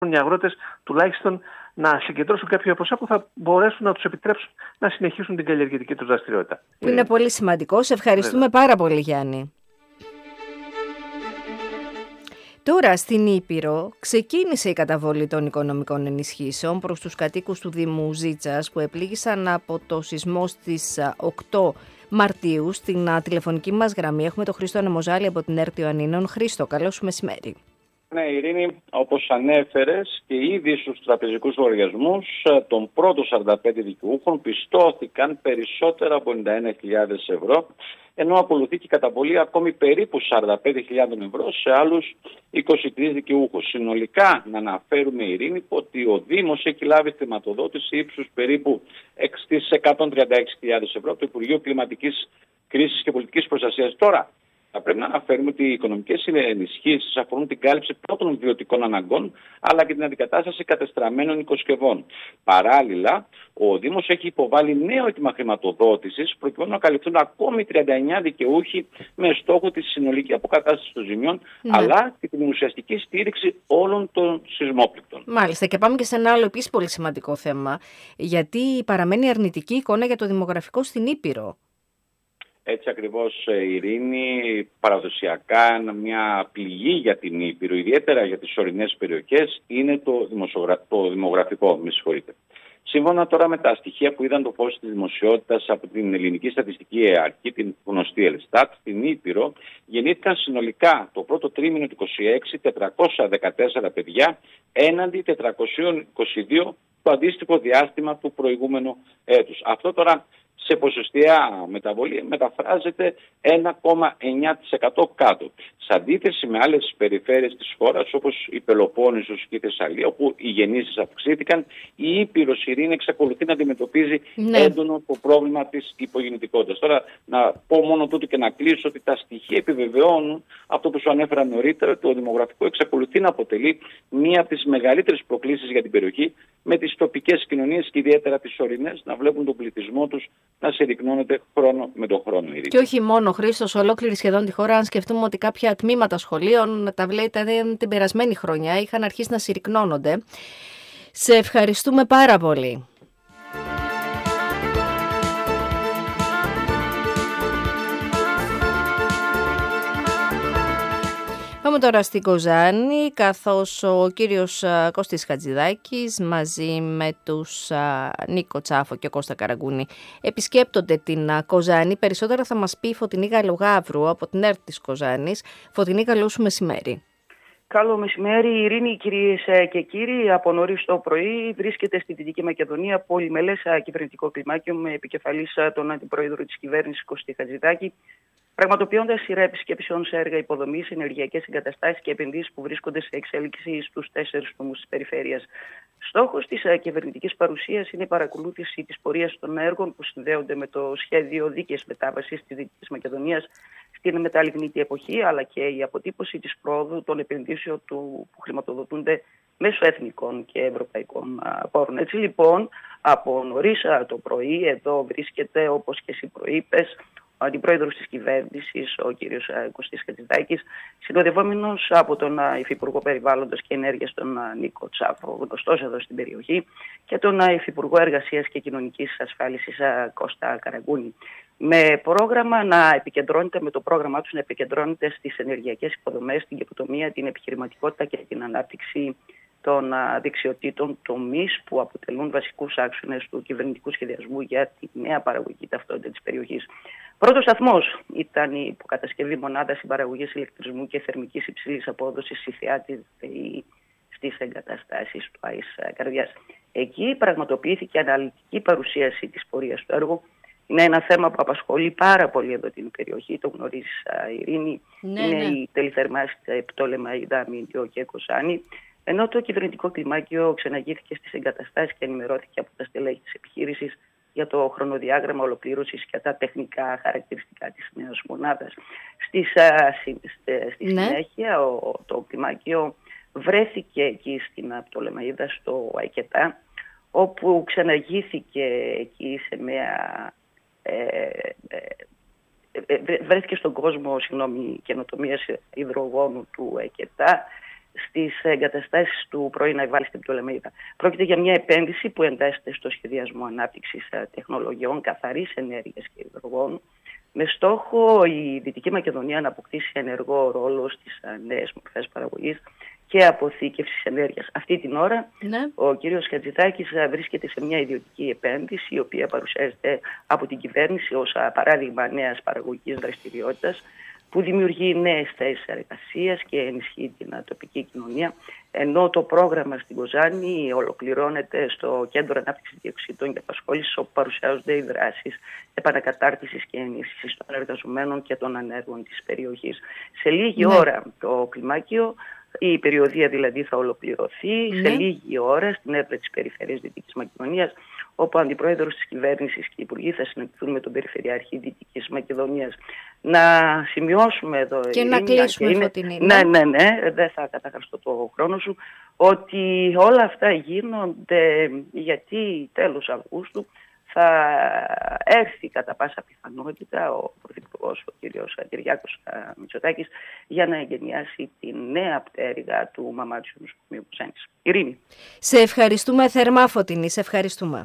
οι αγρότες τουλάχιστον να συγκεντρώσουν κάποια ποσά που θα μπορέσουν να τους επιτρέψουν να συνεχίσουν την καλλιεργητική τους δραστηριότητα. Που είναι πολύ σημαντικό. Σε ευχαριστούμε πάρα πολύ, Γιάννη. Τώρα στην Ήπειρο ξεκίνησε η καταβολή των οικονομικών ενισχύσεων προς τους κατοίκους του Δήμου Ζήτσας που επλήγησαν από το σεισμό στις 8 Μαρτίου. Στην τηλεφωνική μας γραμμή έχουμε τον Χρήστο Ανεμοζάλη από την ΕΡΤ Ιωαννίνων. Χρήστο, καλό σου μεσημέρι. Ναι, Ειρήνη, όπως ανέφερες και ήδη στους τραπεζικούς λογαριασμούς των πρώτων 45 δικαιούχων πιστώθηκαν περισσότερα από 91.000 ευρώ, ενώ ακολουθεί και η καταβολή ακόμη περίπου 45.000 ευρώ σε άλλους 23 δικαιούχους. Συνολικά, να αναφέρουμε, Ειρήνη, ότι ο Δήμος έχει λάβει χρηματοδότηση ύψους περίπου 136.000 ευρώ από το Υπουργείο Κλιματικής Κρίσης και Πολιτικής Προστασίας. Τώρα, θα πρέπει να αναφέρουμε ότι οι οικονομικές ενισχύσεις αφορούν την κάλυψη πρώτων βιωτικών αναγκών αλλά και την αντικατάσταση κατεστραμμένων οικοσκευών. Παράλληλα, ο Δήμος έχει υποβάλει νέο αίτημα χρηματοδότησης προκειμένου να καλυφθούν ακόμη 39 δικαιούχοι με στόχο τη συνολική αποκατάσταση των ζημιών αλλά και την ουσιαστική στήριξη όλων των σεισμόπληκτων. Μάλιστα, και πάμε και σε ένα άλλο επίσης πολύ σημαντικό θέμα, γιατί παραμένει αρνητική εικόνα για το δημογραφικό στην Ήπειρο. Έτσι ακριβώς, Ειρήνη, παραδοσιακά μια πληγή για την Ήπειρο, ιδιαίτερα για τις ορεινές περιοχές, είναι το δημογραφικό, με συγχωρείτε. Σύμφωνα τώρα με τα στοιχεία που είδαν το φως της δημοσιότητας από την Ελληνική Στατιστική Αρχή, την γνωστή Ελστάτ, στην Ήπειρο γεννήθηκαν συνολικά το πρώτο τρίμηνο του 2026 414 παιδιά έναντι 422 το αντίστοιχο διάστημα του προηγούμενου έτους. Αυτό τώρα σε ποσοστιαία μεταβολή μεταφράζεται 1,9% κάτω. Σε αντίθεση με άλλες περιφέρειες της χώρας όπως η Πελοπόννησος και η Θεσσαλία, όπου οι γεννήσεις αυξήθηκαν, η Ήπειρος, Ειρήνη, εξακολουθεί να αντιμετωπίζει έντονο το πρόβλημα της υπογεννητικότητας. Τώρα να πω μόνο τούτο και να κλείσω ότι τα στοιχεία επιβεβαιώνουν αυτό που σου ανέφερα νωρίτερα, ότι το δημογραφικό εξακολουθεί να αποτελεί μία από τις μεγαλύτερες προκλήσεις για την περιοχή, με τις τοπικές κοινωνίες και ιδιαίτερα τις ορεινές να βλέπουν τον πληθυσμό τους να συρρυκνώνεται χρόνο με τον χρόνο. Και όχι μόνο, Χρήστος, ολόκληρη σχεδόν τη χώρα. Αν σκεφτούμε ότι κάποια τμήματα σχολείων, τα βλέπετε την περασμένη χρονιά, είχαν αρχίσει να συρρυκνώνονται. Σε ευχαριστούμε πάρα πολύ. Πάμε τώρα στην Κοζάνη, καθώς ο κύριος Κώστης Χατζηδάκης μαζί με τους Νίκο Τσάφο και Κώστα Καραγκούνη επισκέπτονται την Κοζάνη. Περισσότερα θα μας πει η Φωτεινή Γαλλογαύρου από την ΕΡΤ της Κοζάνης. Φωτεινή, καλό σου μεσημέρι. Καλό μεσημέρι, Ειρήνη, κυρίες και κύριοι. Από νωρίς το πρωί βρίσκεται στη Δυτική Μακεδονία πολυμελές κυβερνητικό κλιμάκιο με επικεφαλής τον αντιπρόεδρο της κυβέρνησης Κώστη Χατζηδάκη, πραγματοποιώντας σειρά επισκέψεων σε έργα υποδομής, ενεργειακές εγκαταστάσεις και επενδύσεις που βρίσκονται σε εξέλιξη στους 4 νομούς της περιφέρειας. Στόχος της κυβερνητικής παρουσίας είναι η παρακολούθηση της πορείας των έργων που συνδέονται με το σχέδιο δίκαιης μετάβασης της Δυτικής Μακεδονίας στην μεταλιγνήτη εποχή, αλλά και η αποτύπωση της πρόοδου των επενδύσεων που χρηματοδοτούνται μέσω εθνικών και ευρωπαϊκών πόρων. Έτσι λοιπόν, από νωρίς το πρωί, εδώ βρίσκεται, όπως και εσύ προείπες, ο αντιπρόεδρος της κυβέρνησης, ο κύριος Κωστής Χατζηδάκης, συνοδευόμενος από τον Υφυπουργό Περιβάλλοντος και Ενέργειας, τον Νίκο Τσάφο, γνωστός εδώ στην περιοχή, και τον Υφυπουργό Εργασίας και Κοινωνικής Ασφάλισης, Κώστα Καραγκούνη. Με το πρόγραμμά τους να επικεντρώνεται στις ενεργειακές υποδομές, την καινοτομία, την επιχειρηματικότητα και την ανάπτυξη των δεξιοτήτων, τομείς που αποτελούν βασικούς άξονες του κυβερνητικού σχεδιασμού για τη νέα παραγωγική ταυτότητα της περιοχής. Πρώτος σταθμός ήταν η υποκατασκευή μονάδας συμπαραγωγής ηλεκτρισμού και θερμικής υψηλής απόδοσης ΙΘΙΑ στις εγκαταστάσεις του ΑΙΣ Καρδιάς. Εκεί πραγματοποιήθηκε αναλυτική παρουσίαση της πορείας του έργου. Είναι ένα θέμα που απασχολεί πάρα πολύ εδώ την περιοχή, το γνωρίζεις, Ειρήνη. Είναι η τελειθερμάσια Πτολεμαΐδα, Μήλιο και Κοζάνη. Ενώ το κυβερνητικό κλιμάκιο ξεναγήθηκε στις εγκαταστάσεις και ενημερώθηκε από τα στελέχη της επιχείρησης για το χρονοδιάγραμμα ολοκλήρωσης και τα τεχνικά χαρακτηριστικά της νέας μονάδας. Στη συνέχεια, το κλιμάκιο βρέθηκε εκεί στην Πτολεμαΐδα, στο Αϊκετά, όπου ξεναγήθηκε εκεί σε μια... βρέθηκε στον κόσμο καινοτομίας υδρογόνου του ΑΚΕΤΑ στις εγκαταστάσεις του πρώην Αϊβάλη στην Πτολεμαΐδα. Πρόκειται για μια επένδυση που εντάσσεται στο σχεδιασμό ανάπτυξης τεχνολογιών καθαρής ενέργειας και υδρογόνου, με στόχο η Δυτική Μακεδονία να αποκτήσει ενεργό ρόλο στις νέες μορφές παραγωγής και αποθήκευσης ενέργειας. Αυτή την ώρα ο κύριος Χατζηδάκης βρίσκεται σε μια ιδιωτική επένδυση, η οποία παρουσιάζεται από την κυβέρνηση ως παράδειγμα νέας παραγωγικής δραστηριότητας, που δημιουργεί νέες θέσεις εργασίας και ενισχύει την τοπική κοινωνία, ενώ το πρόγραμμα στην Κοζάνη ολοκληρώνεται στο Κέντρο Ανάπτυξης Διοξείδων και Απασχόλησης, όπου παρουσιάζονται οι δράσεις επανακατάρτισης και ενίσχυσης των εργαζομένων και των ανέργων της περιοχής. Σε λίγη ώρα το κλιμάκιο, η περιοδία δηλαδή, θα ολοκληρωθεί. Σε λίγη ώρα στην έδρα της Περιφέρειας Δυτικής Μακεδονίας, όπου ο Αντιπρόεδρος της Κυβέρνησης και οι Υπουργοί θα συναντηθούν με τον Περιφερειάρχη Δυτικής Μακεδονίας. Να σημειώσουμε εδώ, και να κλείσουμε, Φωτεινή. Ναι, δεν θα καταχαστώ το χρόνο σου, ότι όλα αυτά γίνονται γιατί τέλος Αυγούστου θα έρθει κατά πάσα πιθανότητα ο Πρωθυπουργός, ο κ. Κυριάκος Μητσοτάκης, για να εγκαινιάσει τη νέα πτέρυγα του Μαμάτσιου Νοσοκομείου Κοζάνης. Ειρήνη. Σε ευχαριστούμε θερμά, Φωτεινή. Σε ευχαριστούμε.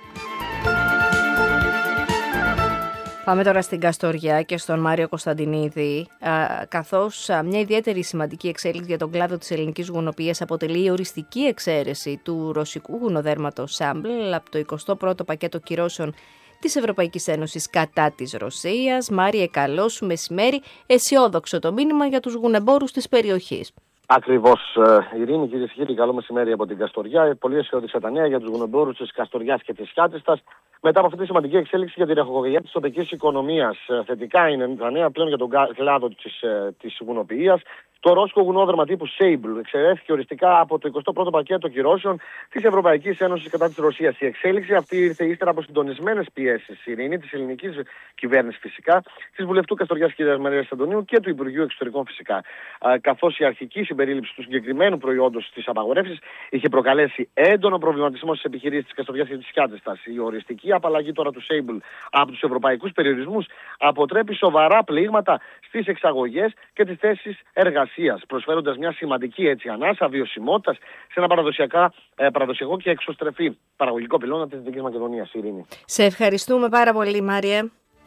Πάμε τώρα στην Καστοριά και στον Μάριο Κωνσταντινίδη, καθώς μια ιδιαίτερη σημαντική εξέλιξη για τον κλάδο της ελληνικής γουνοποιίας αποτελεί η οριστική εξαίρεση του ρωσικού γουνοδέρματος Σάμπλ από το 21ο πακέτο κυρώσεων της Ευρωπαϊκής Ένωσης κατά της Ρωσίας. Μάριε, καλό σου μεσημέρι. Αισιόδοξο το μήνυμα για τους γουνεμπόρους της περιοχής. Ακριβώς, Ειρήνη, κυρίες και κύριοι, καλό μεσημέρι από την Καστοριά. Πολύ αισιόδοξα τα νέα για τους γουνεμπόρους της Καστοριάς και της Χιάτιστας. Μετά από αυτή τη σημαντική εξέλιξη για την ραχοκοκαλιά της τοπικής οικονομίας, θετικά είναι τα νέα πλέον για τον κλάδο της γουνοποιίας. Το ρώσικο γουνόδερμα τύπου Sable εξαιρέθηκε οριστικά από το 21ο πακέτο κυρώσεων της Ευρωπαϊκής Ένωσης κατά της Ρωσίας. Η εξέλιξη αυτή ήρθε ύστερα από συντονισμένες πιέσεις, Ειρήνη, της ελληνικής κυβέρνησης φυσικά, της βουλευτού Καστοριάς κ. Μαρίας Αντωνίου και του Υπουργείου Εξωτερικών φυσικά. Καθώς η αρχική συμπερίληψη του συγκεκριμένου προϊόντος της απαγορεύσης είχε προκαλέσει έντονο προβληματισμό στις επιχειρήσεις της Καστοριάς και της Χιάτιστας. Η οριστική απαλλαγή τώρα του Sable από τους ευρωπαϊκούς περιορισμούς αποτρέπει σοβαρά πλήγματα στις εξαγωγές και τις θέσεις εργασίας, προσφέροντας μια σημαντική ανάσα βιωσιμότητας σε ένα παραδοσιακό και εξωστρεφή παραγωγικό πυλώνα της Δυτικής Μακεδονίας. Ειρήνη. Σε ευχαριστούμε πάρα πολύ, Μάριε.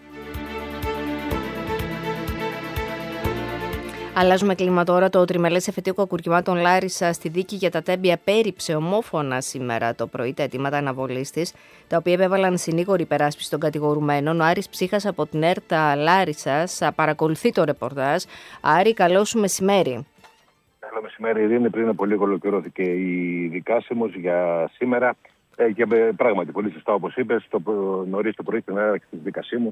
Αλλάζουμε κλίμα τώρα. Το τριμελές εφετείο κακουργημάτων Λάρισα στη δίκη για τα τέμπια πέριψε ομόφωνα σήμερα το πρωί τα αιτήματα αναβολής της, τα οποία επέβαλαν συνήγορη υπεράσπιση των κατηγορουμένων. Ο Άρης Ψύχας από την ΕΡΤΑ Λάρισσας παρακολουθεί το ρεπορτάζ. Άρη, καλό σου μεσημέρι. Καλό μεσημέρι, Ειρήνη. Πριν από λίγο ολοκληρώθηκε η δικάσιμος για σήμερα. Και πράγματι, πολύ σωστά όπως είπες, νωρίς το πρωί στην έναρξη της δικασίμου,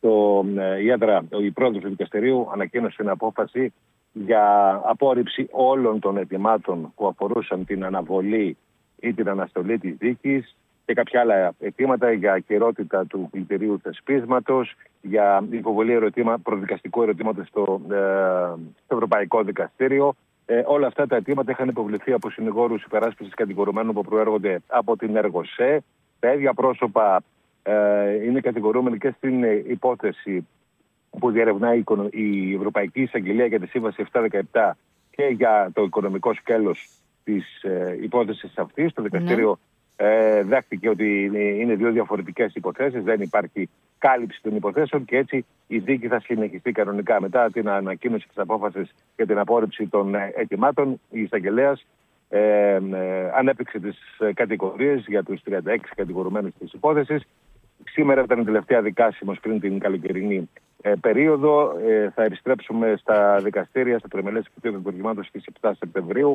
η πρόεδρος του δικαστηρίου ανακοίνωσε την απόφαση για απόρριψη όλων των αιτημάτων που αφορούσαν την αναβολή ή την αναστολή της δίκης και κάποια άλλα αιτήματα για ακερότητα του πλητηρίου θεσπίσματος, για υποβολή προδικαστικού ερωτήματος στο Ευρωπαϊκό Δικαστήριο. Όλα αυτά τα αιτήματα είχαν υποβληθεί από συνηγόρους υπεράσπισης κατηγορουμένων που προέρχονται από την ΕΡΓΟΣΕ. Τα ίδια πρόσωπα είναι κατηγορούμενοι και στην υπόθεση που διερευνάει η Ευρωπαϊκή Εισαγγελία για τη Σύμβαση 717 και για το οικονομικό σκέλος της υπόθεσης αυτής. Το δικαστήριο δέχτηκε ότι είναι δύο διαφορετικές υποθέσεις, δεν υπάρχει κάλυψη των υποθέσεων και έτσι η δίκη θα συνεχιστεί κανονικά. Μετά την ανακοίνωση της απόφασης για την απόρριψη των αιτημάτων, η εισαγγελέας ανέπτυξε τις κατηγορίες για τους 36 κατηγορουμένους της υπόθεσης. Σήμερα ήταν η τελευταία δικάσιμος πριν την καλοκαιρινή περίοδο. Θα επιστρέψουμε στα δικαστήρια, στα τριμελές εφετείο κακουργημάτων στις 7 Σεπτεμβρίου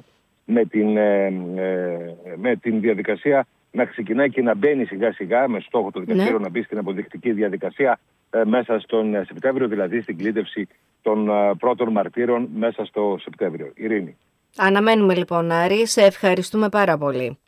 με την διαδικασία να ξεκινάει και να μπαίνει σιγά σιγά με στόχο το δικαστήριο να μπει στην αποδεικτική διαδικασία μέσα στον Σεπτέμβριο, δηλαδή στην κλήτευση των πρώτων μαρτύρων μέσα στο Σεπτέμβριο. Ειρήνη. Αναμένουμε λοιπόν, Άρη, σε ευχαριστούμε πάρα πολύ.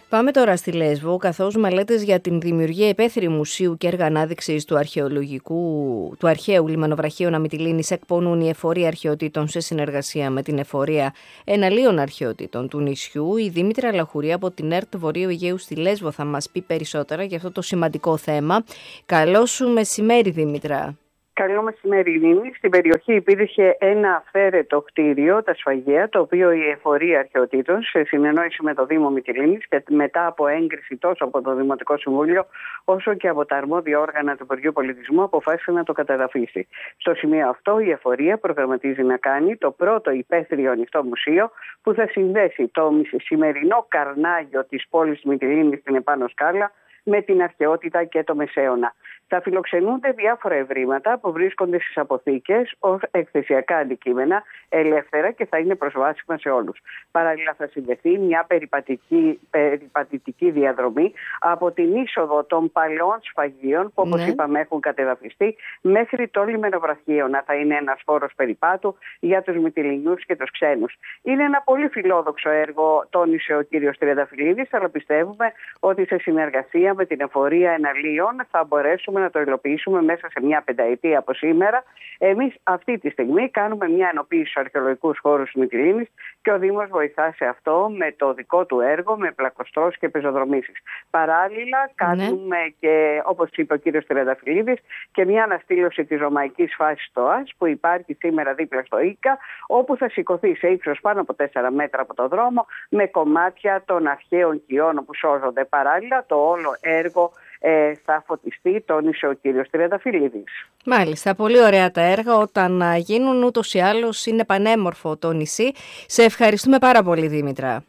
Πάμε τώρα στη Λέσβο, καθώς μελέτες για την δημιουργία υπαίθριου μουσείου και έργα ανάδειξης του αρχαίου λιμανοβραχίου Μυτιλήνης εκπονούν η Εφορία Αρχαιοτήτων σε συνεργασία με την Εφορία Εναλίων Αρχαιοτήτων του νησιού. Η Δήμητρα Λαχουρή από την ΕΡΤ Βορείου Αιγαίου στη Λέσβο θα μας πει περισσότερα για αυτό το σημαντικό θέμα. Καλό σου μεσημέρι, Δήμητρα. Καλό μεσημέρι, Ειρήνη. Στην περιοχή υπήρχε ένα αυθαίρετο κτίριο, τα Σφαγεία, το οποίο η Εφορία Αρχαιοτήτων, σε συνεννόηση με το Δήμο Μυτιλήνης και μετά από έγκριση τόσο από το Δημοτικό Συμβούλιο, όσο και από τα αρμόδια όργανα του Υπουργείου Πολιτισμού, αποφάσισε να το καταδαφίσει. Στο σημείο αυτό, η Εφορία προγραμματίζει να κάνει το πρώτο υπαίθριο ανοιχτό μουσείο που θα συνδέσει το σημερινό καρνάγιο της πόλης Μυτιλήνης στην επάνω σκάλα με την αρχαιότητα και το μεσαίωνα. Θα φιλοξενούνται διάφορα ευρήματα που βρίσκονται στις αποθήκες ως εκθεσιακά αντικείμενα, ελεύθερα και θα είναι προσβάσιμα σε όλους. Παράλληλα θα συνδεθεί μια περιπατητική διαδρομή από την είσοδο των παλαιών σφαγείων που όπως είπαμε έχουν κατεδαφιστεί μέχρι το λιμενοβραχίωνα. Θα είναι ένας χώρος περιπάτου για τους Μυτιληνιούς και τους ξένους. Είναι ένα πολύ φιλόδοξο έργο, τόνισε ο κύριος Τριανταφυλλίδης, αλλά πιστεύουμε ότι σε συνεργασία με την Εφορία Εναλίων θα μπορέσουμε να το υλοποιήσουμε μέσα σε μια πενταετία από σήμερα. Εμείς αυτή τη στιγμή κάνουμε μια ενοποίηση στους αρχαιολογικούς χώρους της Μυτιλήνης και ο Δήμος βοηθά σε αυτό με το δικό του έργο, με πλακοστρώσεις και πεζοδρομήσεις. Παράλληλα κάνουμε και, όπως είπε ο κύριος Τριανταφυλλίδης, και μια αναστήλωση της ρωμαϊκής φάσης ΤΟΑΣ που υπάρχει σήμερα δίπλα στο ΙΚΑ, όπου θα σηκωθεί σε ύψος πάνω από 4 μέτρα από το δρόμο με κομμάτια των αρχαίων κοιών που σώζονται. Παράλληλα το όλο έργο θα φωτιστεί, τόνισε ο κύριος Τριανταφυλλίδης. Μάλιστα, πολύ ωραία τα έργα όταν γίνουν, ούτως ή άλλως είναι πανέμορφο το νησί. Σε ευχαριστούμε πάρα πολύ, Δήμητρα.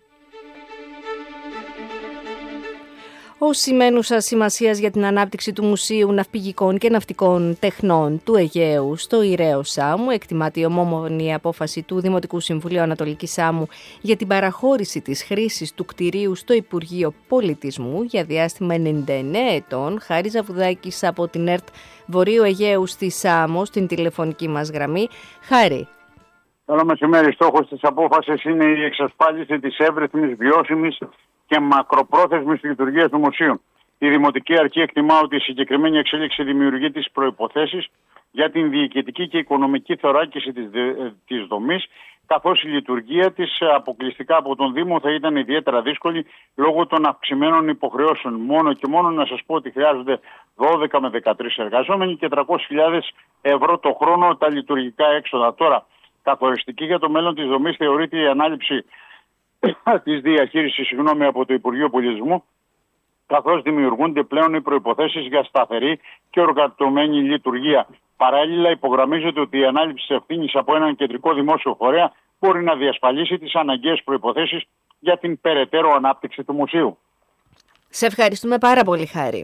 Ως σημαίνουσα σημασίας για την ανάπτυξη του Μουσείου Ναυπηγικών και Ναυτικών Τεχνών του Αιγαίου στο Ηραίο Σάμου, εκτιμάται η ομόμονη απόφαση του Δημοτικού Συμβουλίου Ανατολικής Σάμου για την παραχώρηση της χρήσης του κτηρίου στο Υπουργείο Πολιτισμού για διάστημα 99 ετών. Χάρη Ζαβουδάκης από την ΕΡΤ Βορείου Αιγαίου στη Σάμο, στην τηλεφωνική μας γραμμή. Χάρη. Καλό μεσημέρι. Στόχος της απόφασης είναι η εξασφάλιση της εύρυθμης, βιώσιμης και μακροπρόθεσμης λειτουργίας του Μουσείου. Η Δημοτική Αρχή εκτιμά ότι η συγκεκριμένη εξέλιξη δημιουργεί τις προϋποθέσεις για την διοικητική και οικονομική θωράκιση της δομής, καθώς η λειτουργία της αποκλειστικά από τον Δήμο θα ήταν ιδιαίτερα δύσκολη λόγω των αυξημένων υποχρεώσεων. Μόνο και μόνο να σας πω ότι χρειάζονται 12 με 13 εργαζόμενοι και 300.000 ευρώ το χρόνο τα λειτουργικά έξοδα. Τώρα, καθοριστική για το μέλλον της δομής θεωρείται η ανάληψη της διαχείρισης από το Υπουργείο Πολιτισμού, καθώς δημιουργούνται πλέον οι προϋποθέσεις για σταθερή και οργανωμένη λειτουργία. Παράλληλα, υπογραμμίζεται ότι η ανάληψη της ευθύνης από έναν κεντρικό δημόσιο φορέα μπορεί να διασφαλίσει τις αναγκαίες προϋποθέσεις για την περαιτέρω ανάπτυξη του μουσείου. Σε ευχαριστούμε πάρα πολύ, Χάρη.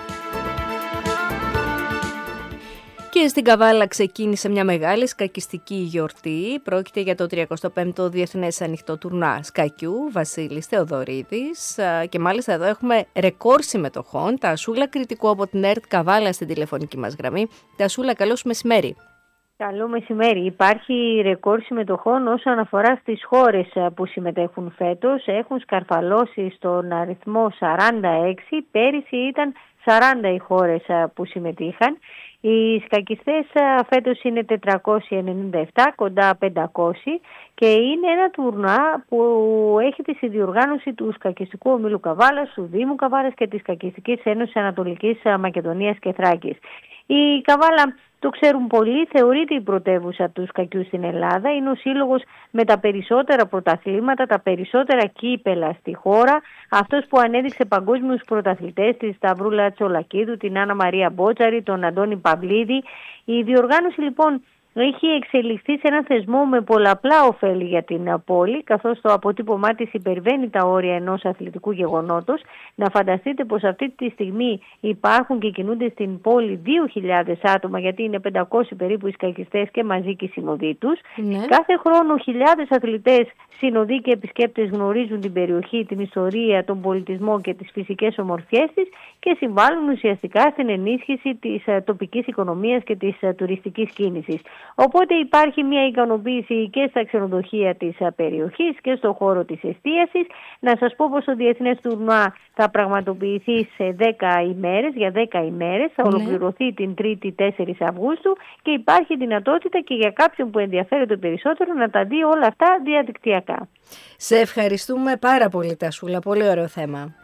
Και στην Καβάλα ξεκίνησε μια μεγάλη σκακιστική γιορτή. Πρόκειται για το 35ο Διεθνές Ανοιχτό Τουρνουά Σκακιού, Βασίλης Θεοδωρίδης. Και μάλιστα εδώ έχουμε ρεκόρ συμμετοχών. Τασούλα Κρητικού από την ΕΡΤ Καβάλα στην τηλεφωνική μας γραμμή. Τασούλα, καλό σου μεσημέρι. Καλό μεσημέρι. Υπάρχει ρεκόρ συμμετοχών όσον αφορά στις χώρες που συμμετέχουν φέτος. Έχουν σκαρφαλώσει στον αριθμό 46. Πέρυσι ήταν 40 οι χώρες που συμμετείχαν. Οι σκακιστές φέτος είναι 497, κοντά 500 και είναι ένα τουρνουά που έχει τη συνδιοργάνωση του Σκακιστικού Ομίλου Καβάλας, του Δήμου Καβάλας και της Σκακιστικής Ένωσης Ανατολικής Μακεδονίας και Θράκης. Η Καβάλα, το ξέρουν πολλοί, θεωρείται η πρωτεύουσα του σκακιού στην Ελλάδα. Είναι ο σύλλογος με τα περισσότερα πρωταθλήματα, τα περισσότερα κύπελα στη χώρα. Αυτός που ανέδειξε παγκόσμιους πρωταθλητές, τη Σταυρούλα Τσολακίδου, την Άννα Μαρία Μπότσαρη, τον Αντώνη Παυλίδη. Η διοργάνωση λοιπόν έχει εξελιχθεί σε ένα θεσμό με πολλαπλά ωφέλη για την πόλη, καθώς το αποτύπωμά της υπερβαίνει τα όρια ενός αθλητικού γεγονότος. Να φανταστείτε πως αυτή τη στιγμή υπάρχουν και κινούνται στην πόλη 2.000 άτομα, γιατί είναι 500 περίπου οι σκακιστές και μαζί και οι συνοδοί τους. Ναι. Κάθε χρόνο χιλιάδες αθλητές, συνοδοί και επισκέπτες γνωρίζουν την περιοχή, την ιστορία, τον πολιτισμό και τις φυσικές ομορφιές της και συμβάλλουν ουσιαστικά στην ενίσχυση της τοπικής οικονομίας και της τουριστικής κίνησης. Οπότε υπάρχει μια ικανοποίηση και στα ξενοδοχεία της περιοχής και στον χώρο της εστίασης. Να σας πω πως το Διεθνές Τουρνουά θα πραγματοποιηθεί σε 10 ημέρες, για 10 ημέρες, θα ολοκληρωθεί την 3η 4 Αυγούστου και υπάρχει δυνατότητα και για κάποιον που ενδιαφέρεται περισσότερο να τα δει όλα αυτά διαδικτυακά. Σε ευχαριστούμε πάρα πολύ, Τασούλα, πολύ ωραίο θέμα.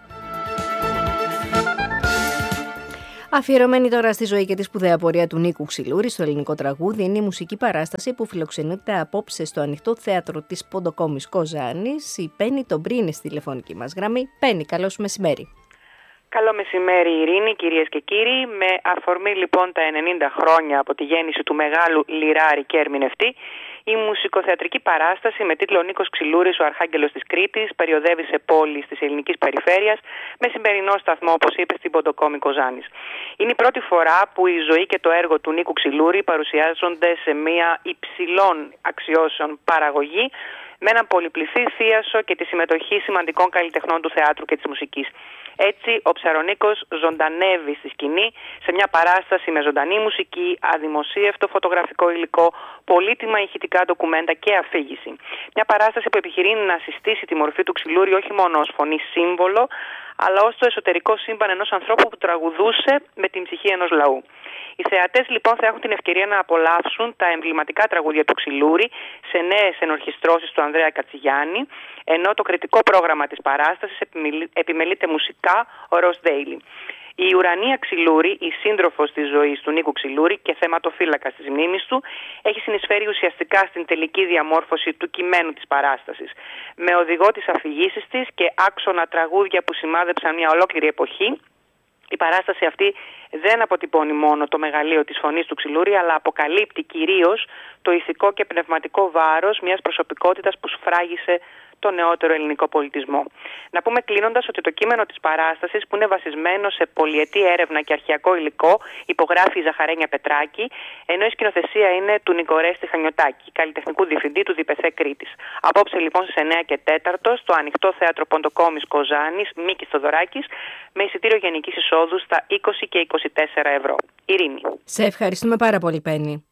Αφιερωμένη τώρα στη ζωή και τη σπουδαία πορεία του Νίκου Ξυλούρη στο ελληνικό τραγούδι, είναι η μουσική παράσταση που φιλοξενείται απόψε στο Ανοιχτό Θέατρο της Ποντοκόμης Κοζάνης. Η Πέννη τον Μπρι είναι στη τηλεφωνική μας γραμμή. Πέννη, καλώς μεσημέρι. Καλό μεσημέρι, Ειρήνη, κυρίες και κύριοι. Με αφορμή λοιπόν τα 90 χρόνια από τη γέννηση του μεγάλου λιράρη και ερμηνευτή, η μουσικοθεατρική παράσταση με τίτλο Νίκος Ξυλούρης, ο Αρχάγγελος της Κρήτης, περιοδεύει σε πόλεις της ελληνικής περιφέρειας με σημερινό σταθμό, όπως είπε, στην Ποντοκόμη Κοζάνης. Είναι η πρώτη φορά που η ζωή και το έργο του Νίκου Ξυλούρη παρουσιάζονται σε μια υψηλών αξιώσεων παραγωγή, με έναν πολυπληθή θίασο και τη συμμετοχή σημαντικών καλλιτεχνών του θεάτρου και της μουσικής. Έτσι, ο Ψαρονίκος ζωντανεύει στη σκηνή σε μια παράσταση με ζωντανή μουσική, αδημοσίευτο φωτογραφικό υλικό, πολύτιμα ηχητικά ντοκουμέντα και αφήγηση. Μια παράσταση που επιχειρεί να συστήσει τη μορφή του Ξυλούρη όχι μόνο ως φωνή σύμβολο, αλλά ως το εσωτερικό σύμπαν ενός ανθρώπου που τραγουδούσε με την ψυχή ενός λαού. Οι θεατές λοιπόν θα έχουν την ευκαιρία να απολαύσουν τα εμβληματικά τραγούδια του Ξυλούρη σε νέες ενορχιστρώσεις του Ανδρέα Κατσιγιάννη, ενώ το κριτικό πρόγραμμα της παράστασης επιμελείται μουσικά ο Ροζ Ντέιλι. Η Ουρανία Ξυλούρη, η σύντροφος της ζωής του Νίκου Ξυλούρη και θεματοφύλακας της μνήμης του, έχει συνεισφέρει ουσιαστικά στην τελική διαμόρφωση του κειμένου της παράστασης. Με οδηγό τις αφηγήσεις της και άξονα τραγούδια που σημάδεψαν μια ολόκληρη εποχή, η παράσταση αυτή δεν αποτυπώνει μόνο το μεγαλείο της φωνής του Ξυλούρη, αλλά αποκαλύπτει κυρίως το ηθικό και πνευματικό βάρος μιας προσωπικότητας που σφράγισε το νεότερο ελληνικό πολιτισμό. Να πούμε κλείνοντας ότι το κείμενο της παράστασης, που είναι βασισμένο σε πολυετή έρευνα και αρχαιακό υλικό, υπογράφει η Ζαχαρένια Πετράκη, ενώ η σκηνοθεσία είναι του Νικορέστη Χανιωτάκη, καλλιτεχνικού διευθυντή του ΔΠΘ Κρήτης. Απόψε λοιπόν στις 9 και 4 στο Ανοιχτό Θέατρο Ποντοκόμης Κοζάνης, Μίκης Θοδωράκης, με εισιτήριο γενικής εισόδου στα 20 και 24 ευρώ. Ειρήνη. Σε ευχαριστούμε πάρα πολύ, Πέννη.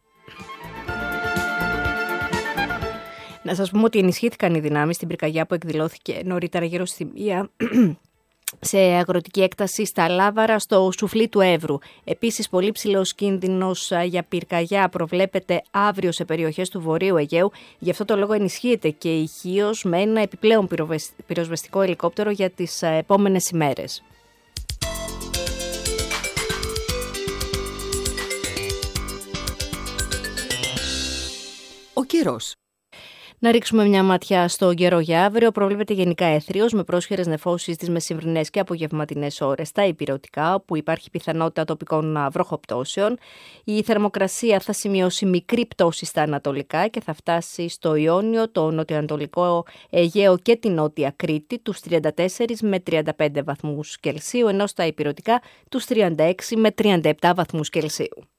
Να σας πούμε ότι ενισχύθηκαν οι δυνάμεις στην πυρκαγιά που εκδηλώθηκε νωρίτερα γύρω στη 1 σε αγροτική έκταση στα Λάβαρα στο Σουφλί του Εύρου. Επίσης, πολύ ψηλός κίνδυνος για πυρκαγιά προβλέπεται αύριο σε περιοχές του Βορείου Αιγαίου. Γι' αυτό το λόγο ενισχύεται και η Χίος με ένα επιπλέον πυροσβεστικό ελικόπτερο για τις επόμενες ημέρες. Ο καιρός. Να ρίξουμε μια ματιά στο καιρό για αύριο. Προβλέπεται γενικά έθριος με πρόσχερες νεφώσεις τις μεσημβρινές και απογευματινές ώρες στα ηπειρωτικά, όπου υπάρχει πιθανότητα τοπικών βροχοπτώσεων. Η θερμοκρασία θα σημειώσει μικρή πτώση στα ανατολικά και θα φτάσει στο Ιόνιο, το νοτιοανατολικό Αιγαίο και την νότια Κρήτη τους 34 με 35 βαθμούς Κελσίου, ενώ στα ηπειρωτικά τους 36 με 37 βαθμούς Κελσίου.